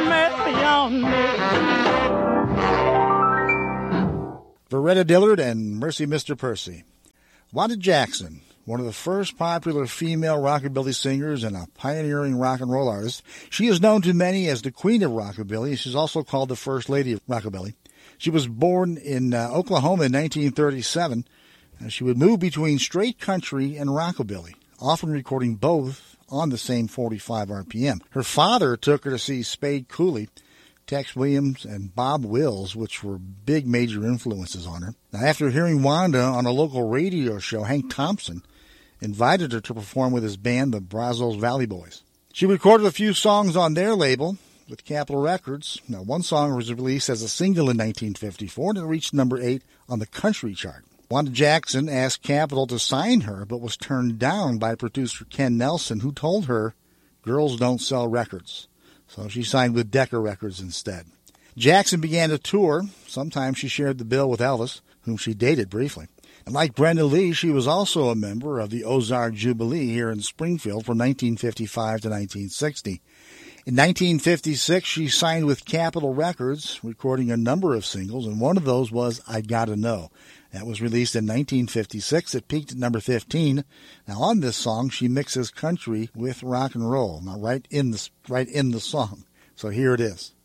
Veretta Dillard and Mercy Mr. Percy. Wanda Jackson, one of the first popular female rockabilly singers and a pioneering rock and roll artist. She is known to many as the Queen of Rockabilly. She's also called the First Lady of Rockabilly. She was born in Oklahoma in 1937. She would move between straight country and rockabilly, often recording both on the same 45 RPM. Her father took her to see Spade Cooley, Tex Williams, and Bob Wills, which were big major influences on her. Now, after hearing Wanda on a local radio show, Hank Thompson invited her to perform with his band, the Brazos Valley Boys. She recorded a few songs on their label with Capitol Records. Now, one song was released as a single in 1954, and it reached number 8 on the country chart. Wanda Jackson asked Capitol to sign her, but was turned down by producer Ken Nelson, who told her, "Girls don't sell records." So she signed with Decca Records instead. Jackson began to tour. Sometimes she shared the bill with Elvis, whom she dated briefly. And like Brenda Lee, she was also a member of the Ozark Jubilee here in Springfield from 1955 to 1960. In 1956, she signed with Capitol Records, recording a number of singles, and one of those was I Gotta Know. That was released in 1956. It peaked at number 15. Now, on this song, she mixes country with rock and roll. Now, right in the song. So here it is.